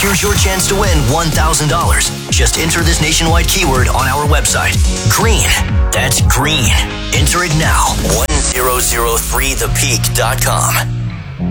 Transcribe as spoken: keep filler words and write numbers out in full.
Here's your chance to win one thousand dollars. Just enter this nationwide keyword on our website. Green. That's green. Enter it now. one thousand three the peak dot com.